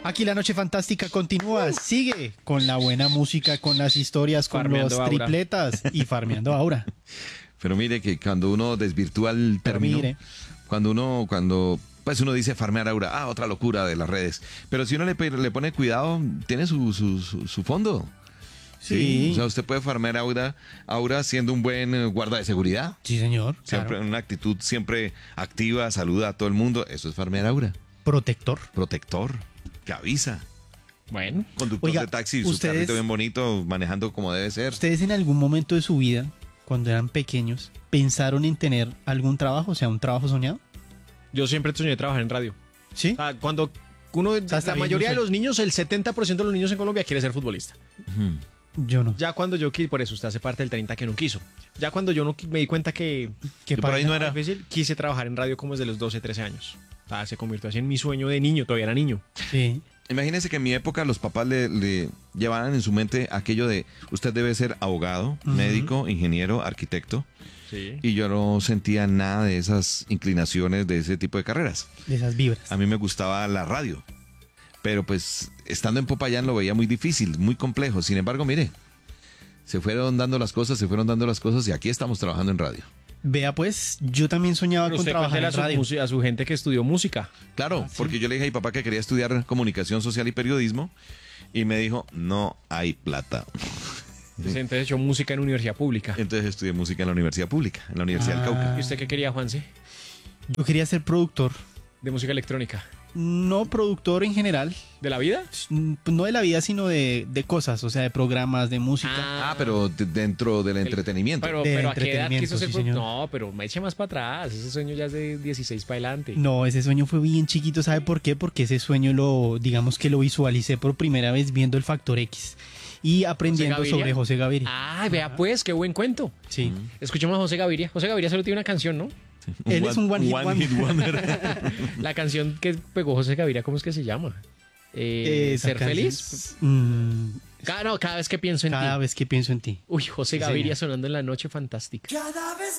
Aquí la noche fantástica continúa, sigue con la buena música, con las historias, con Farmeando los Aura. tripletas y farmeando Aura. Pero mire que cuando uno desvirtúa el Pero término, mire. pues uno dice farmear aura, otra locura de las redes. Pero si uno le pone cuidado, tiene su fondo. Sí. O sea, usted puede farmear aura siendo un buen guarda de seguridad. Sí, señor. Siempre Claro. una actitud siempre activa, saluda a todo el mundo. Eso es farmear aura. Protector. Protector, que avisa. Bueno, Conductor Oiga, de taxi, su ustedes- carrito bien bonito, manejando como debe ser. ¿Ustedes en algún momento de su vida, cuando eran pequeños, pensaron en tener algún trabajo, o sea, un trabajo soñado? yo siempre soñé trabajar en radio. Sí. O sea, cuando sea, está la bien, mayoría no de sé. los niños, el 70% de los niños en Colombia quiere ser futbolista. Yo no. Ya cuando yo quise, por eso usted hace parte del 30 que no quiso. Ya cuando yo no me di cuenta que ¿Qué que por ahí pasa? no era. difícil, quise trabajar en radio como desde los 12, 13 años. O sea, se convirtió así en mi sueño de niño, todavía era niño. Sí. Imagínese que en mi época los papás le llevaban en su mente aquello de usted debe ser abogado, médico, ingeniero, arquitecto. Sí. Y yo no sentía nada de esas inclinaciones de ese tipo de carreras. De esas vibras. A mí me gustaba la radio. Pero pues estando en Popayán lo veía muy difícil, muy complejo. Sin embargo, mire, se fueron dando las cosas y aquí estamos trabajando en radio. Vea pues, yo también soñaba Pero con usted trabajar cuéntele en radio. a su gente que estudió música. Claro, sí. porque yo le dije a mi papá que quería estudiar comunicación social y periodismo y me dijo, no hay plata. Entonces echó música en universidad pública. Entonces estudié música en la universidad pública, en la Universidad del Cauca. ¿Y usted qué quería, Juanse? Yo quería ser productor. De música electrónica. No productor en general, ¿De la vida? no de la vida, sino de cosas, o sea, de programas, de música. Ah, pero dentro del entretenimiento. Pero, De pero ¿a qué edad entretenimiento, quiso ser sí, productor? señor. No, pero me eche más para atrás. Ese sueño ya es de 16 para adelante. No, ese sueño fue bien chiquito, ¿sabe por qué? Porque ese sueño digamos que lo visualicé por primera vez viendo el Factor X y aprendiendo Gaviria? sobre José Gaviria. Ah, vea pues, qué buen cuento. Sí. Escuchemos a José Gaviria. José Gaviria solo tiene una canción, ¿no? Él es un one hit wonder. La canción que pegó José Gaviria, ¿cómo es que se llama? Esa ¿Ser canción feliz? es, No, cada vez que pienso en cada ti. vez que pienso en ti. Uy, José Sí, Gaviria señor. sonando en la noche fantástica. Cada vez